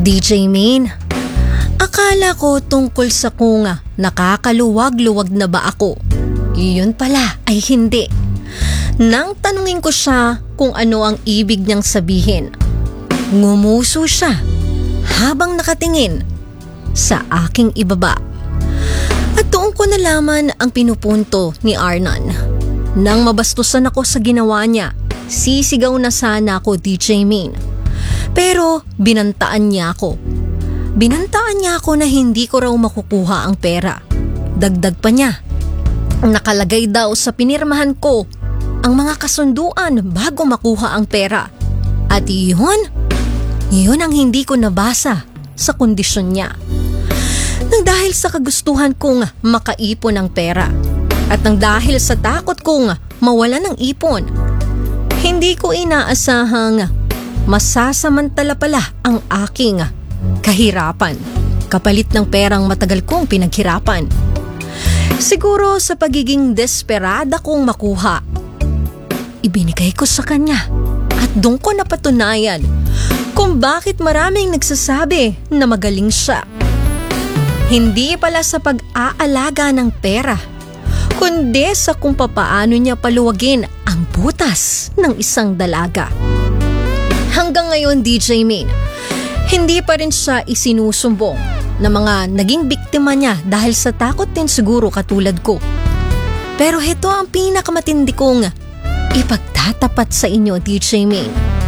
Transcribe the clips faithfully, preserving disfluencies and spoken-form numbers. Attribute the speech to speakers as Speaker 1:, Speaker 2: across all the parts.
Speaker 1: D J Main, akala ko tungkol sa kung nakakaluwag-luwag na ba ako. Iyon pala ay hindi. Nang tanungin ko siya kung ano ang ibig niyang sabihin, ngumuso siya habang nakatingin sa aking ibaba. At doon ko nalaman ang pinupunto ni Arnan. Nang mabastusan ako sa ginawa niya, sisigaw na sana ako, D J Main. Pero binantaan niya ako. Binantaan niya ako na hindi ko raw makukuha ang pera. Dagdag pa niya, nakalagay daw sa pinirmahan ko ang mga kasunduan bago makuha ang pera. At iyon, iyon ang hindi ko nabasa sa kondisyon niya. Nang dahil sa kagustuhan kong makaipon ng pera at nang dahil sa takot kong mawala ng ipon, hindi ko inaasahang masasamantala pala ang aking kahirapan kapalit ng perang matagal kong pinaghirapan. Siguro sa pagiging desperada kong makuha, ibinigay ko sa kanya at doon ko napatunayan kung bakit maraming nagsasabi na magaling siya. Hindi pala sa pag-aalaga ng pera, kundi sa kung papaano niya paluwagin ang butas ng isang dalaga. Hanggang ngayon, D J Main, hindi pa rin siya isinusumbong na mga naging biktima niya dahil sa takot din siguro katulad ko. Pero heto ang pinakamatindi kong ipagtatapat sa inyo, D J Main.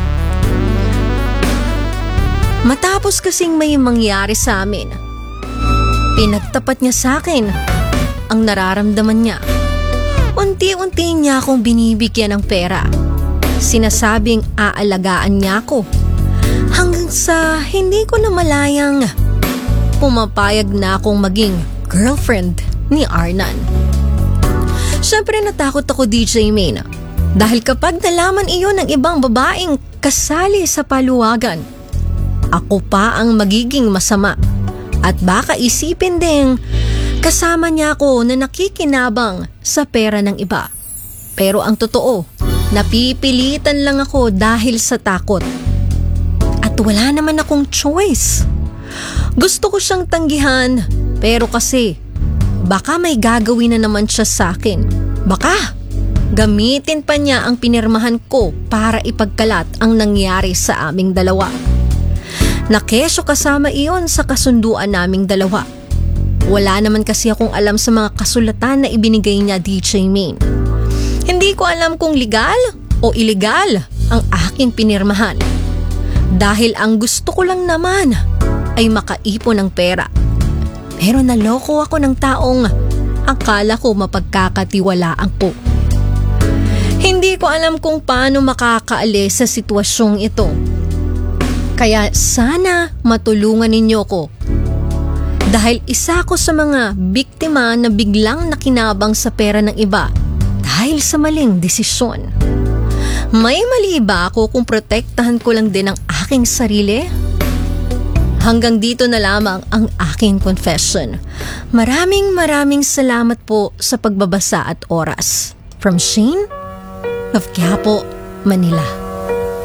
Speaker 1: Matapos kasing may mangyari sa amin, pinagtapat niya sa akin ang nararamdaman niya. Unti-unti niya akong binibigyan ng pera. Sinasabing aalagaan niya ako. Hanggang sa hindi ko na malayang pumapayag na akong maging girlfriend ni Arnan. Siyempre natakot ako, D J Main, dahil kapag nalaman iyon ng ibang babaeng kasali sa paluwagan, ako pa ang magiging masama. At baka isipin ding kasama niya ako na nakikinabang sa pera ng iba. Pero ang totoo, napipilitan lang ako dahil sa takot. At wala naman akong choice. Gusto ko siyang tanggihan, pero kasi baka may gagawin na naman siya sa akin. Baka gamitin pa niya ang pinirmahan ko para ipagkalat ang nangyari sa aming dalawa. Nakesyo kasama iyon sa kasunduan naming dalawa. Wala naman kasi akong alam sa mga kasulatan na ibinigay niya, D J Main. Hindi ko alam kung legal o illegal ang aking pinirmahan. Dahil ang gusto ko lang naman ay makaipon ng pera. Pero naloko ako ng taong akala ko mapagkakatiwalaan ko. Hindi ko alam kung paano makakaalis sa sitwasyong ito. Kaya sana matulungan ninyo ko. Dahil isa ko sa mga biktima na biglang nakinabang sa pera ng iba dahil sa maling desisyon. May mali ba ako kung protektahan ko lang din ang aking sarili? Hanggang dito na lamang ang aking confession. Maraming maraming salamat po sa pagbabasa at oras. From Shane of Quiapo, Manila.